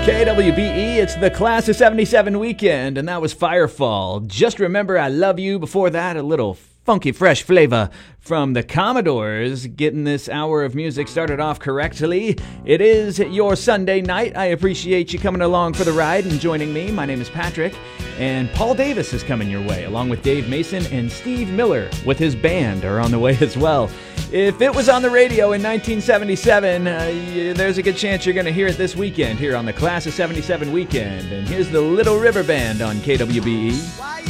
KWBE, it's the Class of 77 weekend, and that was Firefall. Just Remember I Love You. Before that, a little funky, fresh flavor from the Commodores, getting this hour of music started off correctly. It is your Sunday night. I appreciate you coming along for the ride and joining me. My name is Patrick, and Paul Davis is coming your way, along with Dave Mason, and Steve Miller with his band are on the way as well. If it was on the radio in 1977, there's a good chance you're going to hear it this weekend here on the Class of 77 weekend. And here's the Little River Band on KWBE.